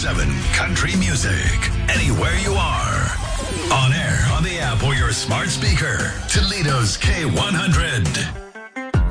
24/7 country music. Anywhere you are. On air, on the app, or your smart speaker. Toledo's K100.